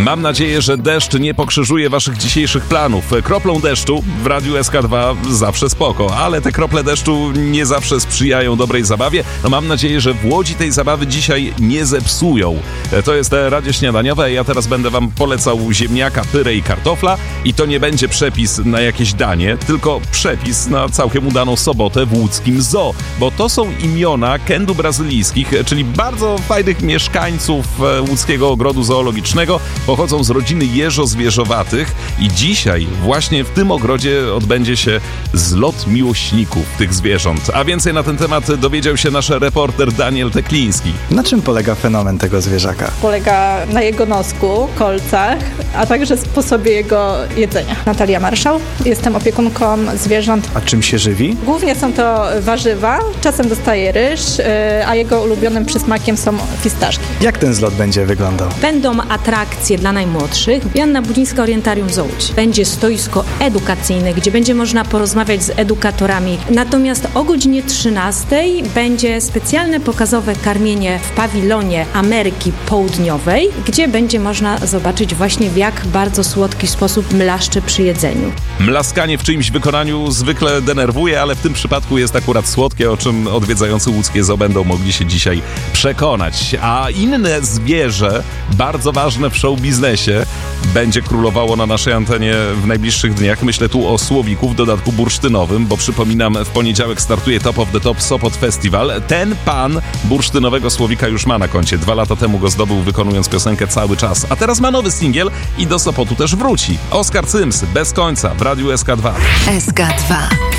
Mam nadzieję, że deszcz nie pokrzyżuje waszych dzisiejszych planów. Kroplą deszczu w Radiu SK2 zawsze spoko, ale te krople deszczu nie zawsze sprzyjają dobrej zabawie. No mam nadzieję, że w Łodzi tej zabawy dzisiaj nie zepsują. To jest Radio Śniadaniowe, ja teraz będę wam polecał ziemniaka, pyrę i kartofla i to nie będzie przepis na jakieś danie, tylko przepis na całkiem udaną sobotę w łódzkim zoo, bo to są imiona kędu brazylijskich, czyli bardzo fajnych mieszkańców łódzkiego ogrodu zoologicznego. Pochodzą z rodziny jeżozwierzowatych i dzisiaj właśnie w tym ogrodzie odbędzie się zlot miłośników tych zwierząt. A więcej na ten temat dowiedział się nasz reporter Daniel Tekliński. Na czym polega fenomen tego zwierzaka? Polega na jego nosku, kolcach, a także sposobie jego jedzenia. Natalia Marszał, jestem opiekunką zwierząt. A czym się żywi? Głównie są to warzywa, czasem dostaje ryż, a jego ulubionym przysmakiem są fistaszki. Jak ten zlot będzie wyglądał? Będą atrakcje dla najmłodszych. Joanna Budzińska, Orientarium Zoo Łódź. Będzie stoisko edukacyjne, gdzie będzie można porozmawiać z edukatorami. Natomiast o godzinie 13:00 będzie specjalne pokazowe karmienie w pawilonie Ameryki Południowej, gdzie będzie można zobaczyć właśnie, w jak bardzo słodki sposób mlaszcze przy jedzeniu. Mlaskanie w czyimś wykonaniu zwykle denerwuje, ale w tym przypadku jest akurat słodkie, o czym odwiedzający łódzkie zoo będą mogli się dzisiaj przekonać. A inne zwierzę, bardzo ważne w show biznesie, będzie królowało na naszej antenie w najbliższych dniach. Myślę tu o słowiku w dodatku bursztynowym, bo przypominam, w poniedziałek startuje Top of the Top Sopot Festival. Ten pan bursztynowego słowika już ma na koncie. 2 lata temu go zdobył, wykonując piosenkę Cały czas. A teraz ma nowy singiel i do Sopotu też wróci. Oskar Cyms, Bez końca w Radiu SK2. SK2.